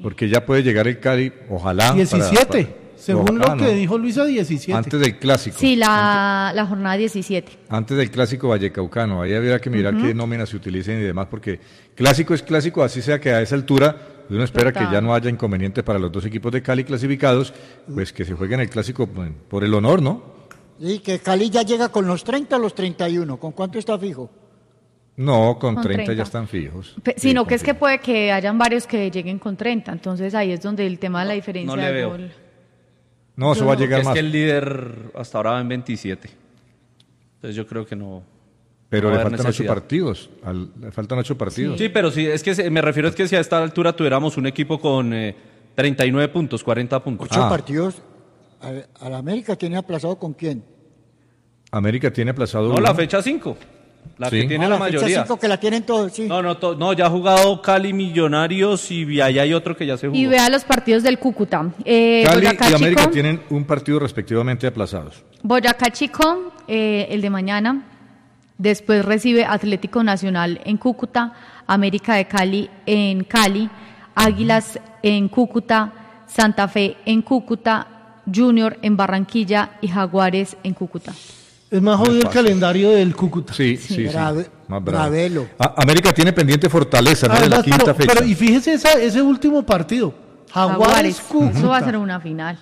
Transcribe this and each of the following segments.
Porque ya puede llegar el Cali, ojalá. 17, según lo que dijo Luisa, 17. Antes del clásico. Sí, la jornada 17. Antes del clásico vallecaucano. Ahí habría que mirar qué nóminas se utilicen y demás, porque clásico es clásico, así sea que a esa altura uno espera que ya no haya inconvenientes para los dos equipos de Cali clasificados, pues que se jueguen el clásico por el honor, ¿no? Sí, que Cali ya llega con los 30 a los 31. ¿Con cuánto está fijo? No, con 30 ya están fijos. Sino que es que puede que hayan varios que lleguen con 30, entonces ahí es donde el tema de la diferencia de gol. No, eso va a llegar más. Es que el líder hasta ahora va en 27. Entonces yo creo que no. Pero no le faltan necesidad. 8 partidos. Le faltan 8 partidos. Sí, pero sí, es que me refiero es que si a esta altura tuviéramos un equipo con 39 puntos, 40 puntos. 8 partidos. ¿A la América tiene aplazado con quién? América tiene aplazado. No, la fecha 5. La que tiene la mayoría. Fecha 5 que la tienen todos, sí. No, ya ha jugado Cali, Millonarios y allá hay otro que ya se jugó. Y vea los partidos del Cúcuta. Cali Boyacá y América Chico, tienen un partido respectivamente aplazados. Boyacá Chico, el de mañana. Después recibe Atlético Nacional en Cúcuta, América de Cali en Cali, Águilas en Cúcuta, Santa Fe en Cúcuta, Junior en Barranquilla y Jaguares en Cúcuta. Es más jodido el calendario del Cúcuta. Sí. Más bravo. Bravelo. América tiene pendiente Fortaleza, ¿no? De la quinta fecha. Pero y fíjese ese último partido. Jaguares Cúcuta. Eso va a ser una final.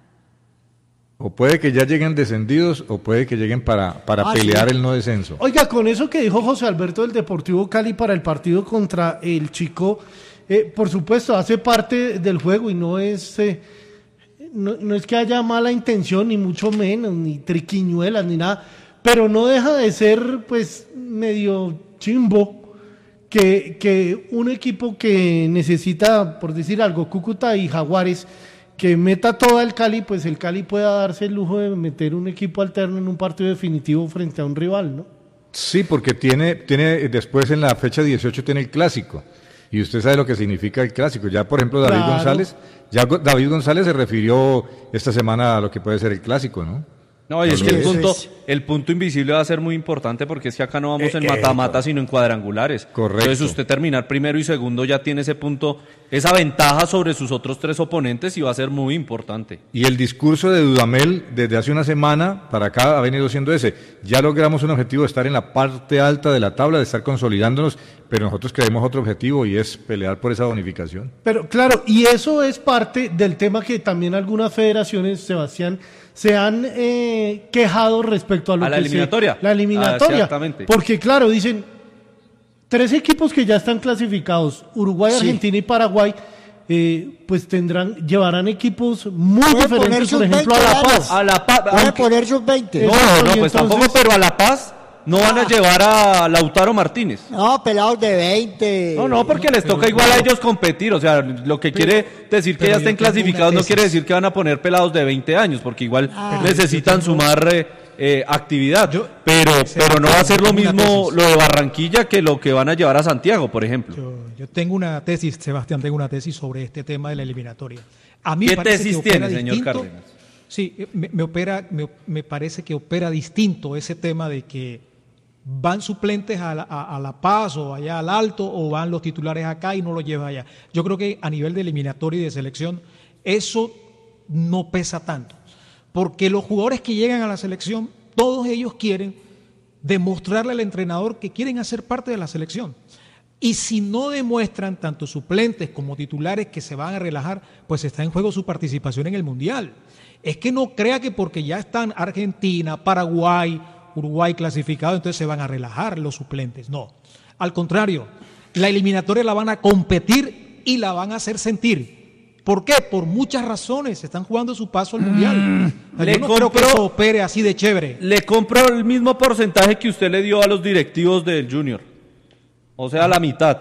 O puede que ya lleguen descendidos o puede que lleguen para pelear el no descenso. Oiga, con eso que dijo José Alberto del Deportivo Cali para el partido contra el Chico, por supuesto, hace parte del juego y no es que haya mala intención, ni mucho menos, ni triquiñuelas, ni nada, pero no deja de ser, pues, medio chimbo que un equipo que necesita, por decir algo, Cúcuta y Jaguares, que meta todo el Cali, pues el Cali pueda darse el lujo de meter un equipo alterno en un partido definitivo frente a un rival, ¿no? Sí, porque tiene después en la fecha 18 tiene el clásico. Y usted sabe lo que significa el clásico. Ya, por ejemplo, David González se refirió esta semana a lo que puede ser el clásico, ¿no? No, y es que el punto invisible va a ser muy importante porque es que acá no vamos en mata-mata, sino en cuadrangulares. Correcto. Entonces usted terminar primero y segundo ya tiene ese punto, esa ventaja sobre sus otros 3 oponentes y va a ser muy importante. Y el discurso de Dudamel desde hace una semana para acá ha venido siendo ese. Ya logramos un objetivo de estar en la parte alta de la tabla, de estar consolidándonos, pero nosotros creemos otro objetivo y es pelear por esa bonificación. Pero claro, y eso es parte del tema que también algunas federaciones, Sebastián, se han quejado respecto a lo a la que eliminatoria. La eliminatoria. Exactamente. Porque claro, dicen, 3 equipos que ya están clasificados, Uruguay, Argentina y Paraguay, pues llevarán equipos muy diferentes, por ejemplo, a La Paz. Puede poner sub-20. No, pues tampoco, pero a La Paz no van a llevar a Lautaro Martínez. No, pelados de 20. No, porque les toca igual a ellos competir. O sea, lo que quiere decir que ya estén clasificados no quiere decir que van a poner pelados de 20 años, porque igual necesitan sumar actividad. Pero no va a ser lo mismo lo de Barranquilla que lo que van a llevar a Santiago, por ejemplo. Yo tengo una tesis, Sebastián, sobre este tema de la eliminatoria. A mí ¿Qué parece tesis que opera tiene, señor distinto. Cárdenas? Sí, me parece que opera distinto ese tema de que van suplentes a La Paz o allá al Alto o van los titulares acá y no los lleva allá. Yo creo que a nivel de eliminatoria y de selección eso no pesa tanto, porque los jugadores que llegan a la selección, todos ellos quieren demostrarle al entrenador que quieren hacer parte de la selección. Y si no demuestran, tanto suplentes como titulares, que se van a relajar, pues está en juego su participación en el Mundial. Es que no crea que porque ya están Argentina, Paraguay, Uruguay clasificado, entonces se van a relajar los suplentes. No, al contrario, la eliminatoria la van a competir y la van a hacer sentir. ¿Por qué? Por muchas razones, están jugando su paso al Mundial. Yo no creo que eso opere así de chévere. Le compro el mismo porcentaje que usted le dio a los directivos del Junior, o sea, la mitad.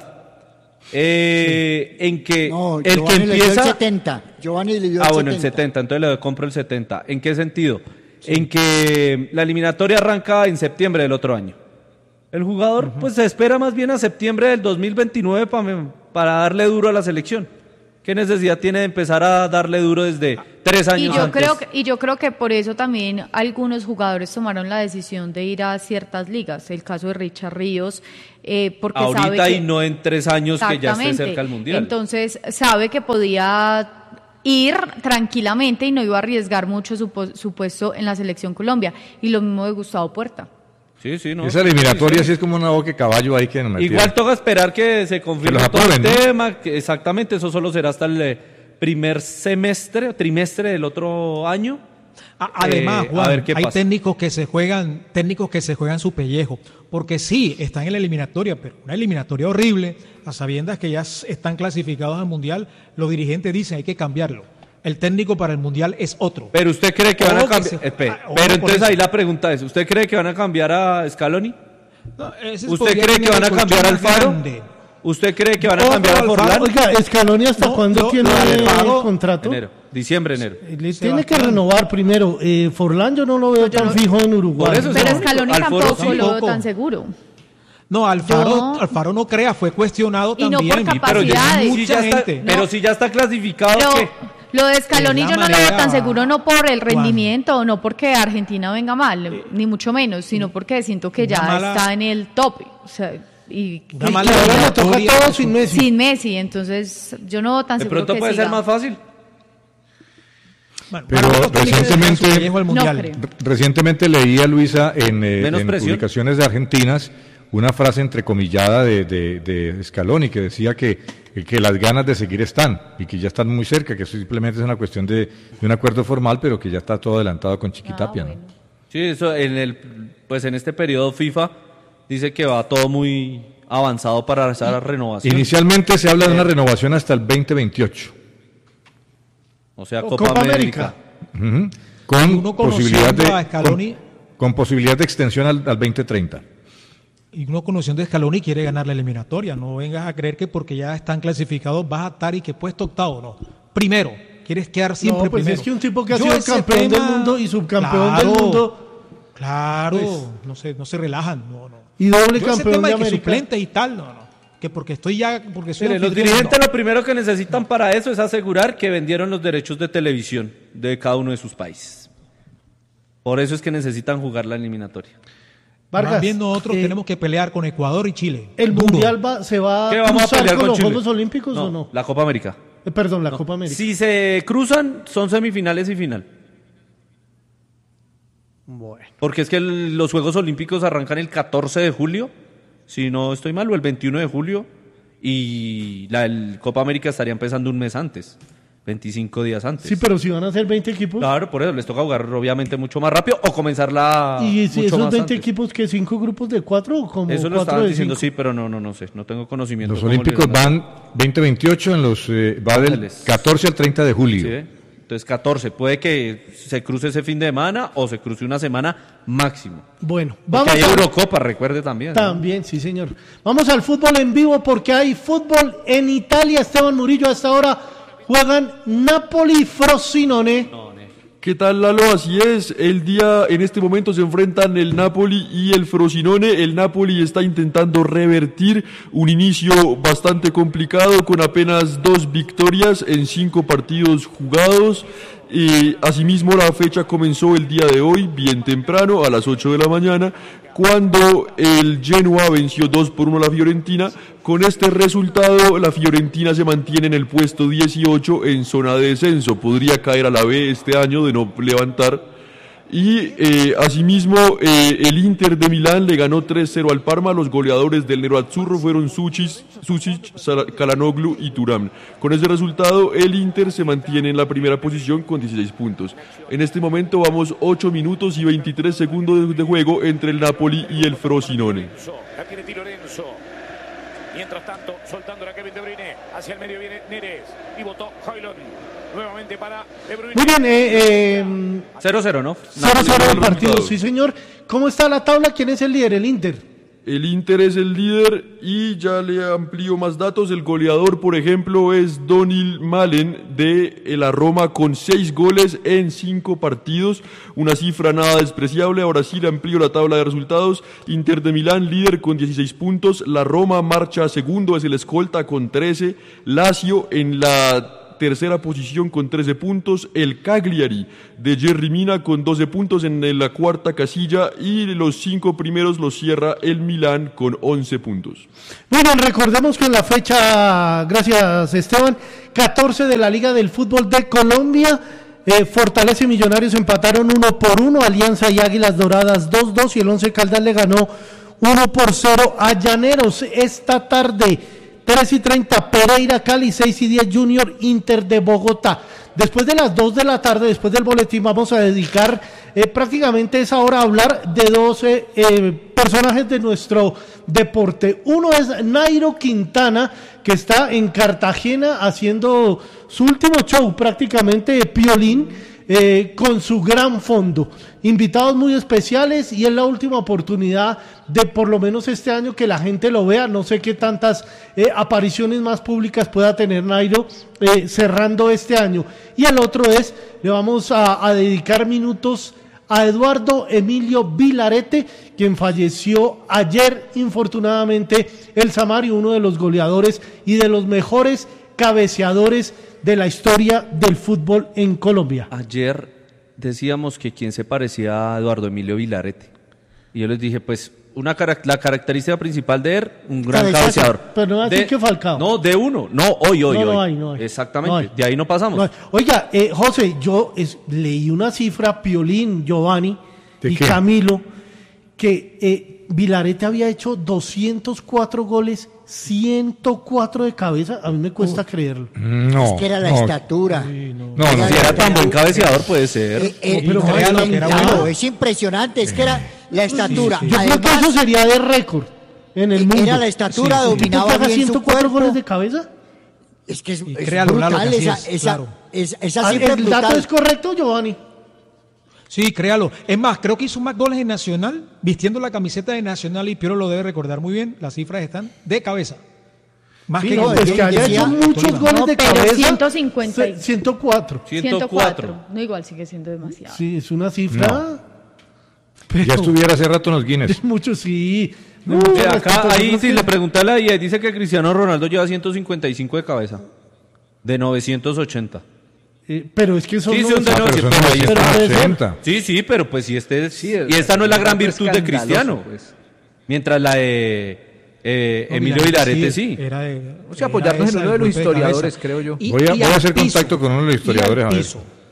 En que no, el Giovanni que empieza... le dio el 70. Giovanni le dio el 70. Bueno, el 70, entonces le compro el 70. ¿En qué sentido? Sí. En que la eliminatoria arranca en septiembre del otro año. El jugador pues se espera más bien a septiembre del 2029 para darle duro a la selección. ¿Qué necesidad tiene de empezar a darle duro desde 3 años antes? Yo creo que por eso también algunos jugadores tomaron la decisión de ir a ciertas ligas. El caso de Richard Ríos, porque ahorita sabe que... y no en 3 años que ya esté cerca del Mundial. Entonces sabe que podía ir tranquilamente y no iba a arriesgar mucho su puesto en la Selección Colombia. Y lo mismo de Gustavo Puerta. Sí, no. Esa eliminatoria sí es como una boca de caballo ahí que no me Igual toca esperar que se confirme todo el tema. Que exactamente, eso solo será hasta el primer trimestre del otro año. Además, Juan, a ver qué hay pasa. técnicos que se juegan su pellejo, porque sí, están en la eliminatoria, pero una eliminatoria horrible, a sabiendas que ya están clasificados al Mundial, los dirigentes dicen hay que cambiarlo. El técnico para el Mundial es otro. Pero usted cree que van a cambiar... Pero entonces ahí la pregunta es, ¿usted cree que van a cambiar a Scaloni? No, ¿Usted cree que van a cambiar a Alfaro? ¿Usted cree que van a cambiar a Forlán? Oiga, ¿Scaloni hasta cuándo tiene el contrato? Diciembre. Le tiene que renovar primero. Forlán yo no lo veo tan fijo en Uruguay. Por eso Pero Scaloni tampoco lo veo tan seguro. No, Alfaro no crea, fue cuestionado y también. No por capacidades. Pero si ya está clasificado, ¿qué? Lo de Scaloni yo no lo veo tan seguro, no por el rendimiento, no porque Argentina venga mal, ni mucho menos, sino porque siento que ya está en el top. O sea, y ahora le toca todo sin Messi. Sin Messi, entonces yo no veo tan seguro que de pronto puede ser más fácil. Bueno, pero recientemente leía, Luisa, en publicaciones de argentinas, una frase entrecomillada de Scaloni que decía que las ganas de seguir están y que ya están muy cerca, que eso simplemente es una cuestión de un acuerdo formal, pero que ya está todo adelantado con Chiquitapia. Bueno. ¿no? Sí, eso en este periodo FIFA dice que va todo muy avanzado para esa renovación. Inicialmente se habla de una renovación hasta el 2028. O sea, Copa América. Uh-huh. Con posibilidad de extensión al 2030. Y uno conociendo a Scaloni quiere ganar la eliminatoria. No vengas a creer que porque ya están clasificados vas a estar y que puesto octavo. No. Primero, quieres quedar siempre primero. Es que un tipo que ha sido campeón del mundo y subcampeón del mundo. Claro, pues, no se relajan. No. Y doble campeón de América. Que suplentes y tal, no. Que porque soy los dirigentes lo primero que necesitan para eso es asegurar que vendieron los derechos de televisión de cada uno de sus países. Por eso es que necesitan jugar la eliminatoria. Vargas, más bien nosotros tenemos que pelear con Ecuador y Chile. ¿El Mundial se va a cruzar con los Juegos Olímpicos o no? La Copa América. La Copa América. Si se cruzan, son semifinales y final. Bueno. Porque es que los Juegos Olímpicos arrancan el 14 de julio, si no estoy mal, o el 21 de julio, y la Copa América estaría empezando un mes antes. 25 días antes. Sí, pero si van a ser 20 equipos. Claro, por eso les toca jugar obviamente mucho más rápido o comenzarla. ¿Y si mucho esos más 20 antes. equipos que 5 grupos de 4 o como 4 de 5? Eso lo estaban diciendo, sí, pero no sé, no tengo conocimiento. Los Olímpicos van 2028, va del 14 al 30 de julio. Sí, entonces 14, puede que se cruce ese fin de semana o se cruce una semana máximo. Bueno, vamos a Eurocopa, recuerde también. También, ¿no? Sí, señor. Vamos al fútbol en vivo porque hay fútbol en Italia. Esteban Murillo, hasta ahora juegan Napoli y Frosinone. ¿Qué tal, Lalo? Así es, en este momento se enfrentan el Napoli y el Frosinone. El Napoli está intentando revertir un inicio bastante complicado con apenas 2 victorias en 5 partidos jugados. Asimismo, la fecha comenzó el día de hoy, bien temprano, a las 8 de la mañana, cuando el Genoa venció 2-1 a la Fiorentina. Con este resultado, la Fiorentina se mantiene en el puesto 18 en zona de descenso. Podría caer a la B este año de no levantar. Y asimismo, el Inter de Milán le ganó 3-0 al Parma. Los goleadores del Nerazzurro fueron Sušić, Calhanoglu y Thuram. Con ese resultado, el Inter se mantiene en la primera posición con 16 puntos. En este momento vamos 8 minutos y 23 segundos de juego entre el Napoli y el Frosinone. La tiene Di Lorenzo. Mientras tanto, soltando a Kevin De Bruyne. Hacia el medio viene Neres. Y votó Højlund. Nuevamente para De Bruyne. Muy bien. 0-0, ¿no? 0-0 el partido, sí, señor. ¿Cómo está la tabla? ¿Quién es el líder? El Inter. El Inter es el líder y ya le amplío más datos. El goleador, por ejemplo, es Donil Malen de la Roma con 6 goles en 5 partidos. Una cifra nada despreciable. Ahora sí le amplío la tabla de resultados. Inter de Milán, líder con 16 puntos. La Roma marcha segundo, es el escolta con 13. Lazio en la tercera posición con 13 puntos, el Cagliari de Jerry Mina con 12 puntos en la cuarta casilla y los 5 primeros los cierra el Milán con 11 puntos. Bueno, recordemos que en la fecha, gracias Esteban, 14 de la Liga del Fútbol de Colombia, Fortaleza y Millonarios empataron 1-1, Alianza y Águilas Doradas 2-2 y el Once Caldas le ganó 1-0 a Llaneros. Esta tarde 3:30 Pereira, Cali, 6:10 Junior, Inter de Bogotá. Después de las 2 de la tarde, después del boletín, vamos a dedicar prácticamente esa hora a hablar de 2 personajes de nuestro deporte. Uno es Nairo Quintana, que está en Cartagena haciendo su último show, prácticamente Piolín, con su gran fondo. Invitados muy especiales y es la última oportunidad de por lo menos este año que la gente lo vea. No sé qué tantas apariciones más públicas pueda tener Nairo cerrando este año. Y el otro es, le vamos a dedicar minutos a Eduardo Emilio Vilarete, quien falleció ayer, infortunadamente, el Samario, uno de los goleadores y de los mejores cabeceadores de la historia del fútbol en Colombia. Ayer decíamos que quién se parecía a Eduardo Emilio Vilarete. Y yo les dije, pues, la característica principal de él, un gran cabeceador. Pero no así que Falcao. No, de uno. No, hoy. No hay. Exactamente. No hay. De ahí no pasamos. No. Oiga, José, yo leí una cifra, Piolín, Giovanni y ¿qué? Camilo, que Vilarete había hecho 204 goles, 104 de cabeza. A mí me cuesta creerlo. Es que era la estatura. No, Si era tan buen cabeceador, puede ser. pero es impresionante, es que era la estatura. Yo creo que eso sería de récord en el mundo. Era la estatura, dominaba ¿Un tipo que haga bien su 104 cuerpo. goles de cabeza? Es que es créalo, brutal Lalo, que así esa es, claro. esa cifra es ¿El dato brutal. es correcto, Giovanni? Sí, créalo. Es más, creo que hizo más goles en Nacional, vistiendo la camiseta de Nacional, y Piero lo debe recordar muy bien. Las cifras están de cabeza. Más Sí, que no, goles. es que haya hecho muchos goles de pero cabeza. 150. 104. 104. No, igual sigue siendo demasiado. Sí, es una cifra. Ya estuviera hace rato en los Guinness. Es mucho, sí. Acá, ahí sí le pregunté a la IA, dice que Cristiano Ronaldo lleva 155 de cabeza, de 980. Pero es que son Sí, son de pero 900, son pero ahí está. 980. Sí, pero pues si y esta no es la gran virtud de Cristiano. Mientras la de Emilio Vilarete sí. Era de, O sea, apoyarnos en uno de los historiadores, creo yo. Voy a hacer contacto con uno de los historiadores, a ver.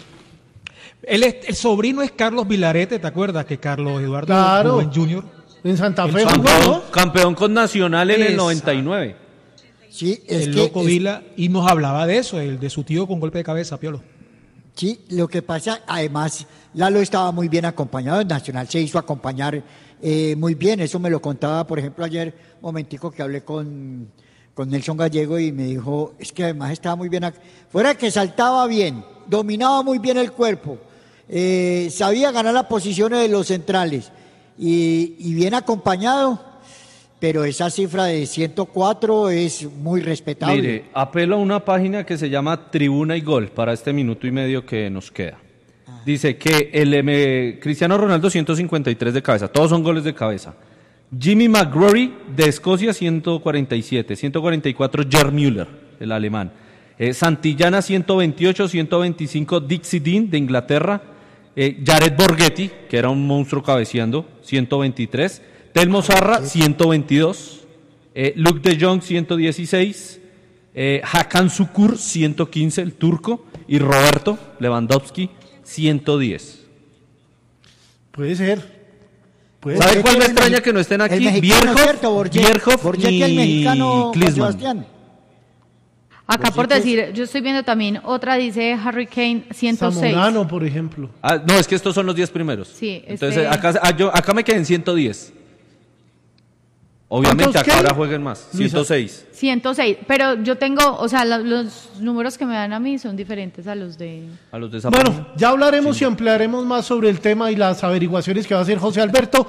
El sobrino es Carlos Vilarete, ¿te acuerdas? Que Carlos Eduardo Claro. jugó en Junior. En Santa Fe jugó, Campeón, ¿no? campeón con Nacional en el Esa. 99. Sí, es El que loco Vila, y nos hablaba de eso, de su tío con golpe de cabeza, Piolo. sí, lo que pasa, además, Lalo estaba muy bien acompañado, el Nacional se hizo acompañar muy bien, eso me lo contaba, por ejemplo, ayer, momentico que hablé con Nelson Gallego y me dijo, es que además estaba muy bien, fuera que saltaba bien, dominaba muy bien el cuerpo, sabía ganar las posiciones de los centrales y bien acompañado. Pero esa cifra de 104 es muy respetable. Mire, apelo a una página que se llama Tribuna y Gol para este minuto y medio que nos queda. Dice que el Cristiano Ronaldo 153 de cabeza, todos son goles de cabeza. Jimmy McGrory de Escocia 147, 144 Gerd Müller, el alemán. Santillana 128, 125 Dixie Dean de Inglaterra. Jared Borghetti, que era un monstruo cabeceando, 123. Telmo Zarra, 122, Luke de Jong, 116, Hakan Şükür, 115, el turco, y Roberto Lewandowski, 110. Puede ser. ¿Sabe cuál me extraña que no estén aquí? El mexicano, ¿cierto? Borghetti, el mexicano, y Juan Klinsmann. Sebastián. Acá por decir, yo estoy viendo también otra, dice Harry Kane, 106. Zamorano, por ejemplo. No, es que estos son los 10 primeros. Sí, Entonces, acá me quedé en 110. Obviamente acá ahora jueguen más, 106. 106, pero yo tengo, o sea, los números que me dan a mí son diferentes a los de esa Bueno, página. ya hablaremos y ampliaremos más sobre el tema y las averiguaciones que va a hacer José Alberto.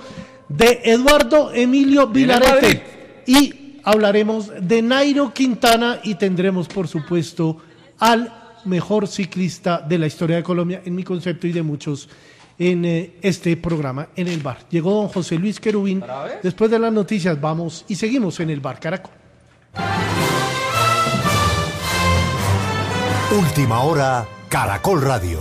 de Eduardo Emilio Vilarete y hablaremos de Nairo Quintana y tendremos, por supuesto, al mejor ciclista de la historia de Colombia, en mi concepto y de muchos en este programa, en el bar. Llegó don José Luis Querubín. Después de las noticias vamos y seguimos en el bar Caracol. Última hora, Caracol Radio.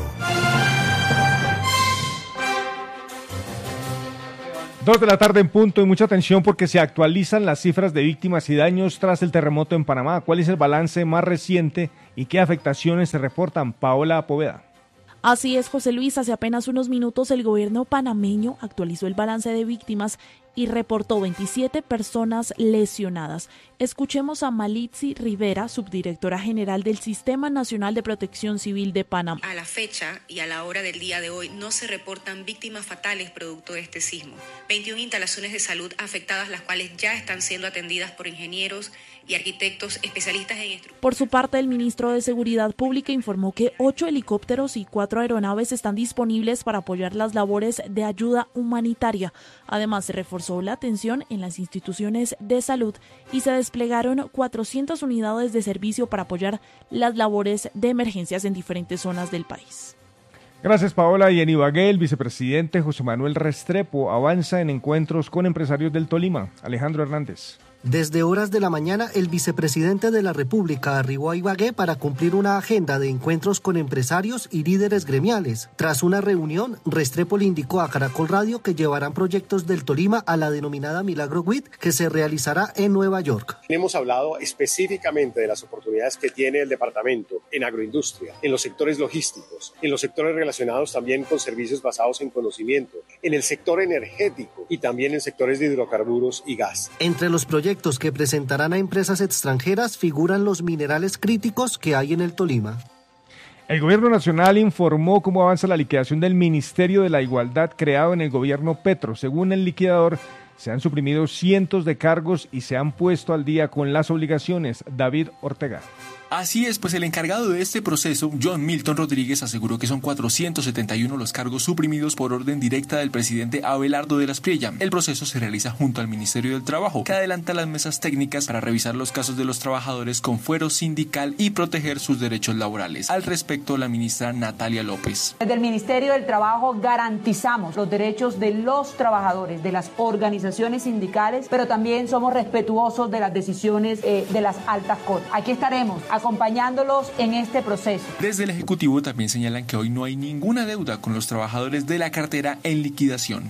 2 de la tarde en punto y mucha atención porque se actualizan las cifras de víctimas y daños tras el terremoto en Panamá. ¿Cuál es el balance más reciente y qué afectaciones se reportan? Paola Poveda. Así es, José Luis. Hace apenas unos minutos el gobierno panameño actualizó el balance de víctimas y reportó 27 personas lesionadas. Escuchemos a Malitzi Rivera, subdirectora general del Sistema Nacional de Protección Civil de Panamá. A la fecha y a la hora del día de hoy no se reportan víctimas fatales producto de este sismo. 21 instalaciones de salud afectadas, las cuales ya están siendo atendidas por ingenieros y arquitectos especialistas en estructuras. Por su parte, el ministro de Seguridad Pública informó que 8 helicópteros y 4 aeronaves están disponibles para apoyar las labores de ayuda humanitaria. Además, se reforzó la atención en las instituciones de salud y se desplegaron 400 unidades de servicio para apoyar las labores de emergencias en diferentes zonas del país. Gracias, Paola. Y en Ibagué, el vicepresidente José Manuel Restrepo avanza en encuentros con empresarios del Tolima. Alejandro Hernández. Desde horas de la mañana, el vicepresidente de la República arribó a Ibagué para cumplir una agenda de encuentros con empresarios y líderes gremiales. Tras una reunión, Restrepo le indicó a Caracol Radio que llevarán proyectos del Tolima a la denominada Milagro WIT, que se realizará en Nueva York. Hemos hablado específicamente de las oportunidades que tiene el departamento en agroindustria, en los sectores logísticos, en los sectores relacionados también con servicios basados en conocimiento, en el sector energético y también en sectores de hidrocarburos y gas. Entre los proyectos que presentarán a empresas extranjeras figuran los minerales críticos que hay en el Tolima. El gobierno nacional informó cómo avanza la liquidación del Ministerio de la Igualdad creado en el gobierno Petro. Según el liquidador, se han suprimido cientos de cargos y se han puesto al día con las obligaciones. David Ortega. Así es, pues el encargado de este proceso, John Milton Rodríguez, aseguró que son 471 los cargos suprimidos por orden directa del presidente Abelardo de la Espriella. El proceso se realiza junto al Ministerio del Trabajo, que adelanta las mesas técnicas para revisar los casos de los trabajadores con fuero sindical y proteger sus derechos laborales. Al respecto, la ministra Natalia López. Desde el Ministerio del Trabajo garantizamos los derechos de los trabajadores, de las organizaciones sindicales, pero también somos respetuosos de las decisiones de las altas cortes. Aquí estaremos acompañándolos en este proceso. Desde el Ejecutivo también señalan que hoy no hay ninguna deuda con los trabajadores de la cartera en liquidación.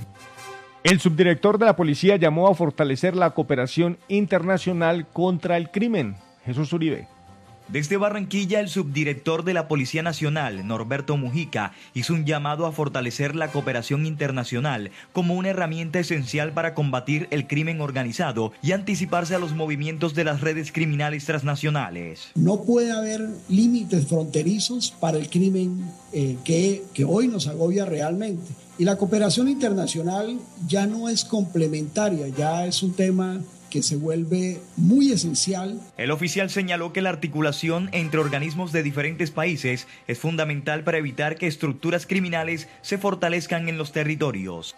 El subdirector de la policía llamó a fortalecer la cooperación internacional contra el crimen. Jesús Uribe. Desde Barranquilla, el subdirector de la Policía Nacional, Norberto Mujica, hizo un llamado a fortalecer la cooperación internacional como una herramienta esencial para combatir el crimen organizado y anticiparse a los movimientos de las redes criminales transnacionales. No puede haber límites fronterizos para el crimen que hoy nos agobia realmente. Y la cooperación internacional ya no es complementaria, ya es un tema que se vuelve muy esencial. El oficial señaló que la articulación entre organismos de diferentes países es fundamental para evitar que estructuras criminales se fortalezcan en los territorios.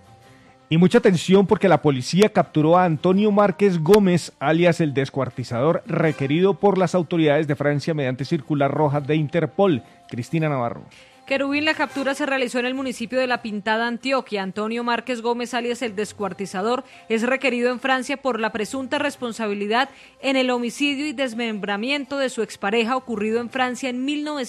Y mucha atención porque la policía capturó a Antonio Márquez Gómez, alias el descuartizador, requerido por las autoridades de Francia mediante circular roja de Interpol. Cristina Navarro. Querubín, la captura se realizó en el municipio de La Pintada, Antioquia. Antonio Márquez Gómez, alias el descuartizador, es requerido en Francia por la presunta responsabilidad en el homicidio y desmembramiento de su expareja ocurrido en Francia en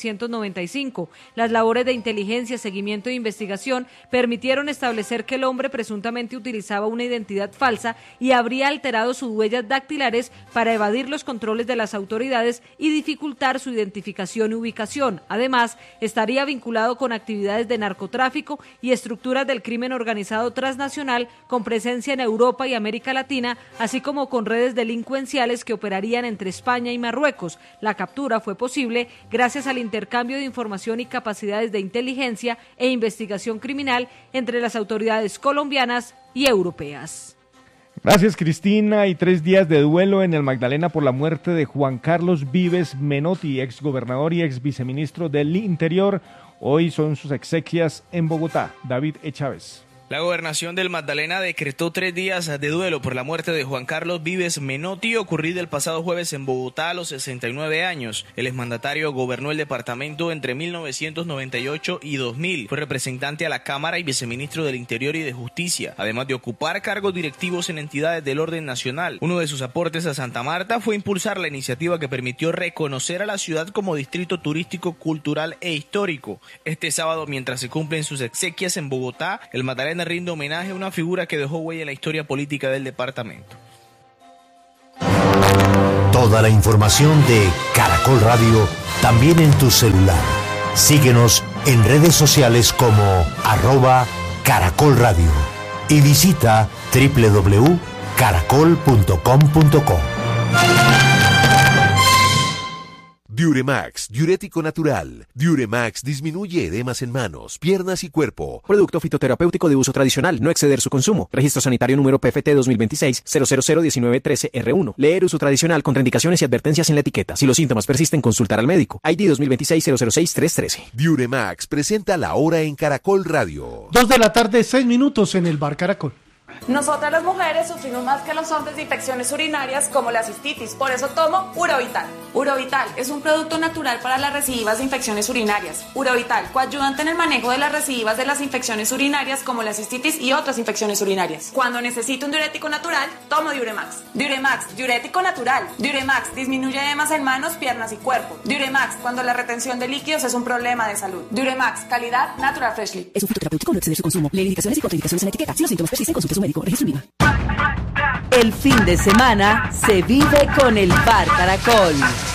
1995. Las labores de inteligencia, seguimiento e investigación permitieron establecer que el hombre presuntamente utilizaba una identidad falsa y habría alterado sus huellas dactilares para evadir los controles de las autoridades y dificultar su identificación y ubicación. Además, estaría vinculado con actividades de narcotráfico y estructuras del crimen organizado transnacional con presencia en Europa y América Latina, así como con redes delincuenciales que operarían entre España y Marruecos. La captura fue posible gracias al intercambio de información y capacidades de inteligencia e investigación criminal entre las autoridades colombianas y europeas. Gracias, Cristina. Y 3 días de duelo en el Magdalena por la muerte de Juan Carlos Vives Menotti, exgobernador y exviceministro del Interior. Hoy son sus exequias en Bogotá. David E. Chávez. La gobernación del Magdalena decretó 3 días de duelo por la muerte de Juan Carlos Vives Menotti, ocurrida el pasado jueves en Bogotá a los 69 años. El exmandatario gobernó el departamento entre 1998 y 2000. Fue representante a la Cámara y viceministro del Interior y de Justicia, además de ocupar cargos directivos en entidades del orden nacional. Uno de sus aportes a Santa Marta fue impulsar la iniciativa que permitió reconocer a la ciudad como distrito turístico, cultural e histórico. Este sábado, mientras se cumplen sus exequias en Bogotá, el Magdalena rinde homenaje a una figura que dejó huella en la historia política del departamento. Toda la información de Caracol Radio también en tu celular. Síguenos en redes sociales como @Caracol Radio y visita www.caracol.com.co. Diuremax, diurético natural. Diuremax disminuye edemas en manos, piernas y cuerpo. Producto fitoterapéutico de uso tradicional, no exceder su consumo. Registro sanitario número PFT 2026-0001913R1. Leer uso tradicional, contraindicaciones y advertencias en la etiqueta. Si los síntomas persisten, consultar al médico. ID 2026-006-313. Diuremax presenta La Hora en Caracol Radio. 2 de la tarde, 6 minutos en el Bar Caracol. Nosotras las mujeres sufrimos más que los hombres de infecciones urinarias como la cistitis, por eso tomo Urovital. Urovital es un producto natural para las recidivas de infecciones urinarias. Urovital, coadyuvante en el manejo de las recidivas de las infecciones urinarias como la cistitis y otras infecciones urinarias. Cuando necesito un diurético natural, tomo Diuremax. Diuremax, diurético natural. Diuremax disminuye edemas en manos, piernas y cuerpo. Diuremax, cuando la retención de líquidos es un problema de salud. Diuremax, calidad Natural Freshly. Es un fitoterapéutico, no exceder su consumo. Lee indicaciones y contraindicaciones en la etiqueta. Si los síntomas persisten, consulte a su médico. Registro INVIMA. El fin de semana se vive con el Bar Caracol.